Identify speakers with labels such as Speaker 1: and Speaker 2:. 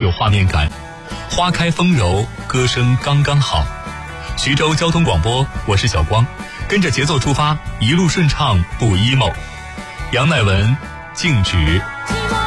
Speaker 1: 有画面感。花开风柔，歌声刚刚好。徐州交通广播，我是小光，跟着节奏出发，一路顺畅不 emo。杨乃文，静止。